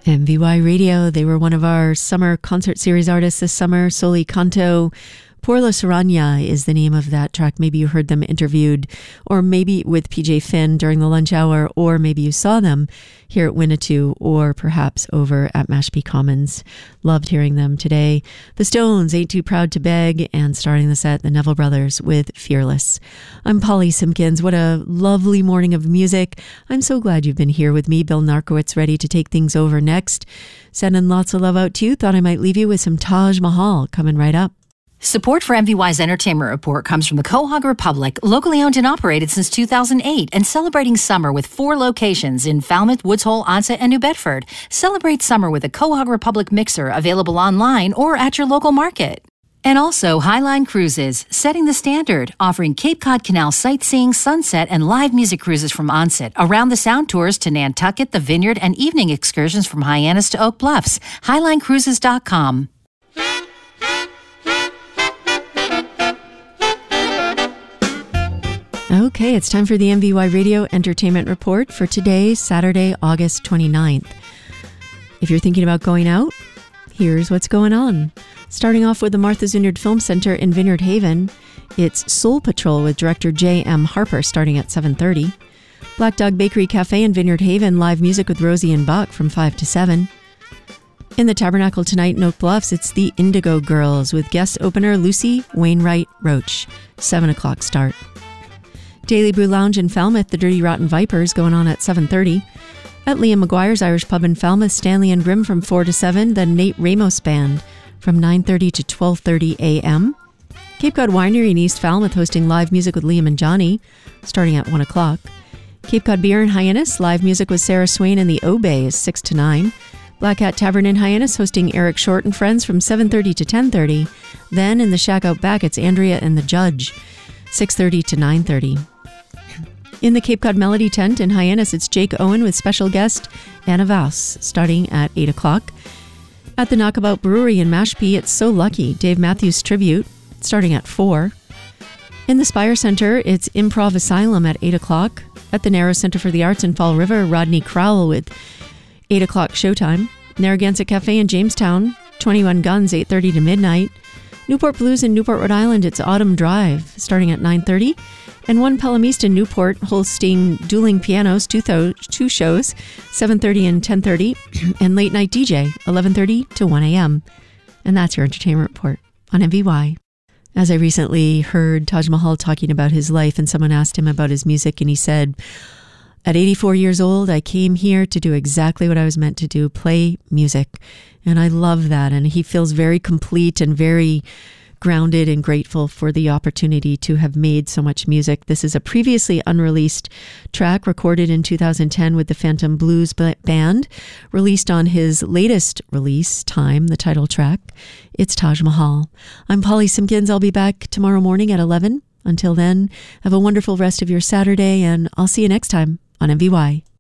MVY Radio, they were one of our summer concert series artists this summer. Soli Canto. Por la Serrana is the name of that track. Maybe you heard them interviewed, or maybe with PJ Finn during the lunch hour, or maybe you saw them here at Winnetou, or perhaps over at Mashpee Commons. Loved hearing them today. The Stones, Ain't Too Proud to Beg, and starting the set, the Neville Brothers with Fearless. I'm Polly Simpkins. What a lovely morning of music. I'm so glad you've been here with me. Bill Narkowitz ready to take things over next. Sending lots of love out to you. Thought I might leave you with some Taj Mahal coming right up. Support for MVY's Entertainment Report comes from the Quahog Republic, locally owned and operated since 2008, and celebrating summer with 4 locations in Falmouth, Woods Hole, Onset, and New Bedford. Celebrate summer with a Quahog Republic mixer available online or at your local market. And also Highline Cruises, setting the standard, offering Cape Cod Canal sightseeing, sunset, and live music cruises from Onset, around the sound tours to Nantucket, the Vineyard, and evening excursions from Hyannis to Oak Bluffs. HighlineCruises.com. Okay, it's time for the MVY Radio Entertainment Report for today, Saturday, August 29th. If you're thinking about going out, here's what's going on. Starting off with the Martha's Vineyard Film Center in Vineyard Haven, it's Soul Patrol with director J.M. Harper starting at 7:30. Black Dog Bakery Cafe in Vineyard Haven, live music with Rosie and Buck from 5 to 7. In the Tabernacle tonight in Oak Bluffs, it's the Indigo Girls with guest opener Lucy Wainwright Roach, 7 o'clock start. Daily Brew Lounge in Falmouth, the Dirty Rotten Vipers going on at 7:30. At Liam McGuire's Irish Pub in Falmouth, Stanley and Grimm from 4 to 7. The Nate Ramos Band from 9:30 to 12:30 a.m. Cape Cod Winery in East Falmouth hosting live music with Liam and Johnny starting at 1 o'clock. Cape Cod Beer in Hyannis, live music with Sarah Swain and the Obey is 6 to 9. Black Hat Tavern in Hyannis hosting Eric Short and Friends from 7:30 to 10:30. Then in the Shack Out Back, it's Andrea and the Judge, 6:30 to 9:30. In the Cape Cod Melody Tent in Hyannis, it's Jake Owen with special guest Anna Vaus, starting at 8 o'clock. At the Knockabout Brewery in Mashpee, it's So Lucky, Dave Matthews Tribute, starting at 4. In the Spire Center, it's Improv Asylum at 8 o'clock. At the Narrows Center for the Arts in Fall River, Rodney Crowell with 8 o'clock showtime. Narragansett Cafe in Jamestown, 21 Guns, 8:30 to midnight. Newport Blues in Newport, Rhode Island, it's Autumn Drive, starting at 9:30. And One Pelham East in Newport, hosting Dueling Pianos, two shows, 7:30 and 10:30, and Late Night DJ, 11:30 to 1 a.m. And that's your entertainment report on MVY. As I recently heard Taj Mahal talking about his life, and someone asked him about his music, and he said, at 84 years old, I came here to do exactly what I was meant to do, play music. And I love that. And he feels very complete and very grounded and grateful for the opportunity to have made so much music. This is a previously unreleased track recorded in 2010 with the Phantom Blues Band, released on his latest release, Time, the title track. It's Taj Mahal. I'm Polly Simpkins. I'll be back tomorrow morning at 11. Until then, have a wonderful rest of your Saturday, and I'll see you next time on MVY.